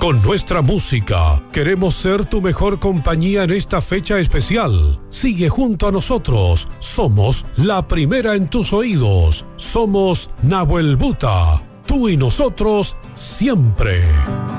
con nuestra música. Queremos ser tu mejor compañía en esta fecha especial. Sigue junto a nosotros. Somos la primera en tus oídos. Somos Nahuel Buta. Tú y nosotros siempre.